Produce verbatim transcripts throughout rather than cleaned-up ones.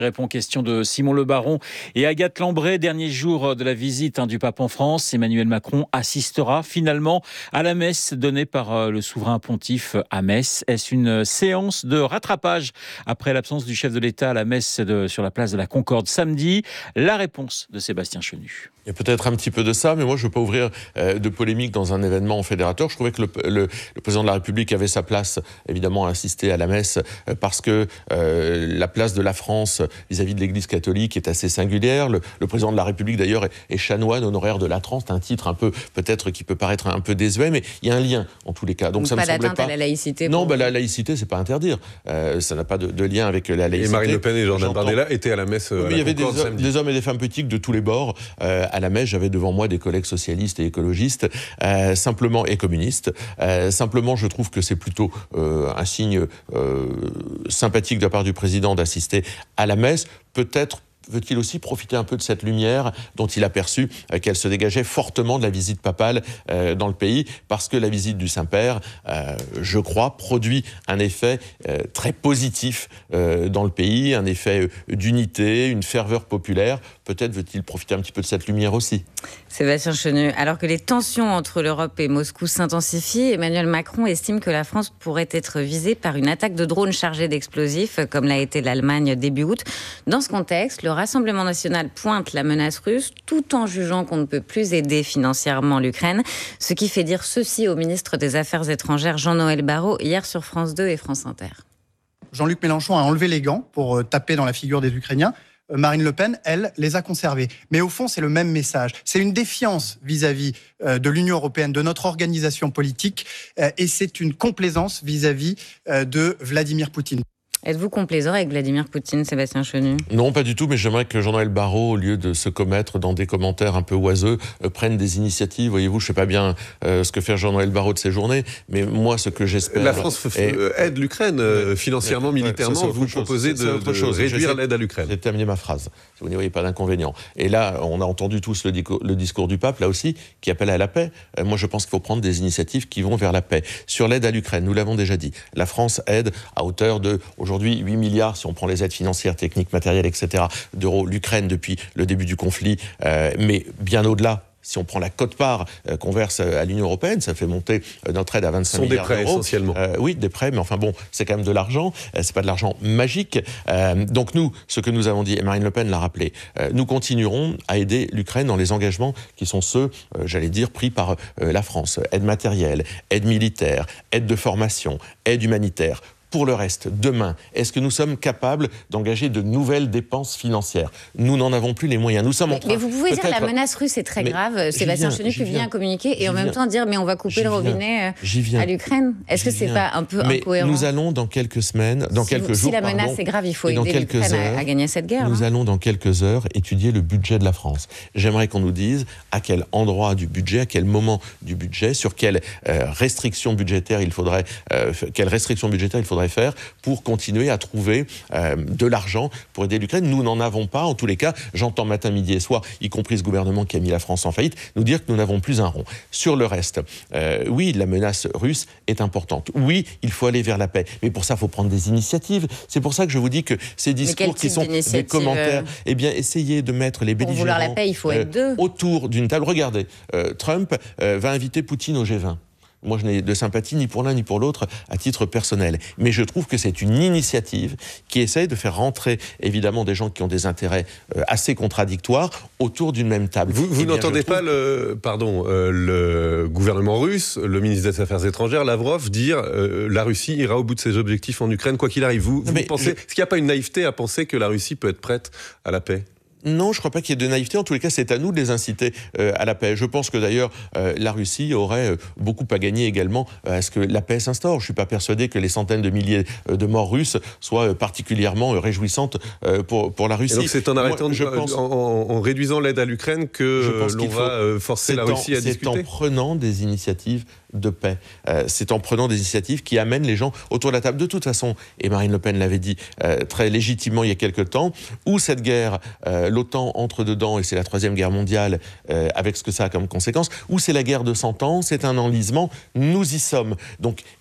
Répond question de Simon Le Baron et Agathe Lambray. Dernier jour de la visite hein, du pape en France. Emmanuel Macron assistera finalement à la messe donnée par le souverain pontife à Metz. Est-ce une séance de rattrapage après l'absence du chef de l'État à la messe de, sur la place de la Concorde samedi? La réponse de Sébastien Chenu. Il y a peut-être un petit peu de ça, mais moi je ne veux pas ouvrir euh, de polémique dans un événement fédérateur. Je trouvais que le, le, le président de la République avait sa place, évidemment, à assister à la messe, euh, parce que euh, la place de la France vis-à-vis de l'Église catholique est assez singulière. Le, le président de la République, d'ailleurs, est, est chanoine honoraire de Latran. C'est un titre un peu, peut-être, qui peut paraître un peu désuet, mais il y a un lien, en tous les cas. Donc, Donc ça pas me semblait d'atteinte pas... à la laïcité. Non, pour... bah, la laïcité, c'est pas interdire. Euh, ça n'a pas de, de lien avec la laïcité. Et Marine Le Pen et Jordan J'entends... Bardella étaient à la messe. Oui, à il y avait des, des hommes et des femmes politiques de tous les bords euh, à la messe. J'avais devant moi des collègues socialistes et écologistes, euh, simplement et communistes. Euh, simplement, je trouve que c'est plutôt euh, un signe euh, sympathique de la part du président d'assister à la messe. Peut-être veut-il aussi profiter un peu de cette lumière dont il a perçu euh, qu'elle se dégageait fortement de la visite papale euh, dans le pays, parce que la visite du Saint-Père, euh, je crois, produit un effet euh, très positif euh, dans le pays, un effet euh, d'unité, une ferveur populaire. Peut-être veut-il profiter un petit peu de cette lumière aussi. Sébastien Chenu, alors que les tensions entre l'Europe et Moscou s'intensifient, Emmanuel Macron estime que la France pourrait être visée par une attaque de drones chargés d'explosifs, comme l'a été l'Allemagne début août. Dans ce contexte, le Rassemblement national pointe la menace russe, tout en jugeant qu'on ne peut plus aider financièrement l'Ukraine, ce qui fait dire ceci au ministre des Affaires étrangères Jean-Noël Barrot hier sur France deux et France Inter. Jean-Luc Mélenchon a enlevé les gants pour taper dans la figure des Ukrainiens. Marine Le Pen, elle, les a conservés. Mais au fond, c'est le même message. C'est une défiance vis-à-vis de l'Union européenne, de notre organisation politique, et c'est une complaisance vis-à-vis de Vladimir Poutine. Êtes-vous complaisant avec Vladimir Poutine, Sébastien Chenu ? Non, pas du tout, mais j'aimerais que Jean-Noël Barrot, au lieu de se commettre dans des commentaires un peu oiseux, euh, prenne des initiatives. Voyez-vous, je ne sais pas bien euh, ce que fait Jean-Noël Barrot de ses journées, mais moi, ce que j'espère... La France est... aide l'Ukraine euh, financièrement, ouais, militairement. Vous proposez de, de chose. réduire l'aide à l'Ukraine. J'ai terminé ma phrase, si vous n'y voyez pas d'inconvénient. Et là, on a entendu tous le, dico- le discours du pape, là aussi, qui appelle à la paix. Euh, moi, je pense qu'il faut prendre des initiatives qui vont vers la paix. Sur l'aide à l'Ukraine, nous l'avons déjà dit, la France aide à hauteur de, aujourd'hui, huit milliards, si on prend les aides financières, techniques, matérielles, et cetera, d'euros, l'Ukraine depuis le début du conflit, euh, mais bien au-delà. Si on prend la quote-part euh, qu'on verse à l'Union européenne, ça fait monter euh, notre aide à vingt-cinq milliards d'euros. Ce sont des prêts, essentiellement. Euh, oui, des prêts, mais enfin bon, c'est quand même de l'argent. Euh, c'est pas de l'argent magique. Euh, donc nous, ce que nous avons dit, et Marine Le Pen l'a rappelé, euh, nous continuerons à aider l'Ukraine dans les engagements qui sont ceux, euh, j'allais dire, pris par euh, la France. Aide matérielle, aide militaire, aide de formation, aide humanitaire. Pour le reste, demain, est-ce que nous sommes capables d'engager de nouvelles dépenses financières ? Nous n'en avons plus les moyens. Nous sommes mais, en train, mais vous pouvez dire peut-être... la menace russe est très mais grave. Sébastien Chenu qui vient communiquer et en même viens. temps dire mais on va couper J'y le viens. robinet J'y à l'Ukraine. Est-ce J'y que c'est viens. pas un peu mais incohérent ? Nous allons dans quelques semaines, dans si quelques vous, jours, si la menace pardon, est grave, il faut et dans aider quelques l'Ukraine heures, à, à gagner cette guerre. Nous hein. allons dans quelques heures étudier le budget de la France. J'aimerais qu'on nous dise à quel endroit du budget, à quel moment du budget, sur quelles euh, restrictions budgétaires il faudrait, euh, quelles restrictions budgétaires il faudrait faire pour continuer à trouver euh, de l'argent pour aider l'Ukraine. Nous n'en avons pas. En tous les cas, j'entends matin, midi et soir, y compris ce gouvernement qui a mis la France en faillite, nous dire que nous n'avons plus un rond. Sur le reste, euh, oui, la menace russe est importante. Oui, il faut aller vers la paix. Mais pour ça, il faut prendre des initiatives. C'est pour ça que je vous dis que ces discours qui sont des commentaires, eh bien, essayez de mettre les belligérants... Pour vouloir la paix, il faut être deux. Autour d'une table. Regardez, euh, Trump euh, va inviter Poutine au G vingt. Moi, je n'ai de sympathie ni pour l'un ni pour l'autre à titre personnel. Mais je trouve que c'est une initiative qui essaye de faire rentrer, évidemment, des gens qui ont des intérêts euh, assez contradictoires autour d'une même table. Vous, vous eh bien, n'entendez trouve... pas le, pardon, euh, le gouvernement russe, le ministre des Affaires étrangères, Lavrov, dire euh, la Russie ira au bout de ses objectifs en Ukraine, quoi qu'il arrive. Vous, vous pensez, je... Est-ce qu'il n'y a pas une naïveté à penser que la Russie peut être prête à la paix ? Non, je ne crois pas qu'il y ait de naïveté. En tous les cas, c'est à nous de les inciter euh, à la paix. Je pense que d'ailleurs, euh, la Russie aurait euh, beaucoup à gagner également euh, à ce que la paix s'instaure. Je ne suis pas persuadé que les centaines de milliers euh, de morts russes soient euh, particulièrement euh, réjouissantes euh, pour, pour la Russie. Et donc c'est en arrêtant, Moi, je de, pense, en, en réduisant l'aide à l'Ukraine que l'on va euh, forcer la Russie en, à discuter. C'est en prenant des initiatives de paix. Euh, c'est en prenant des initiatives qui amènent les gens autour de la table. De toute façon, et Marine Le Pen l'avait dit euh, très légitimement il y a quelque temps, où cette guerre, euh, l'OTAN entre dedans, et c'est la troisième guerre mondiale, euh, avec ce que ça a comme conséquence, où c'est la guerre de cent ans, c'est un enlisement, nous y sommes. Donc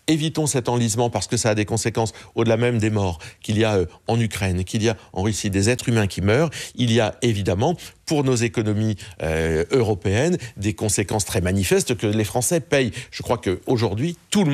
évitons cet enlisement parce que ça a des conséquences au-delà même des morts qu'il y a euh, en Ukraine, qu'il y a en Russie, des êtres humains qui meurent. Il y a évidemment pour nos économies euh, européennes des conséquences très manifestes que les Français payent. Je crois qu'aujourd'hui, tout le monde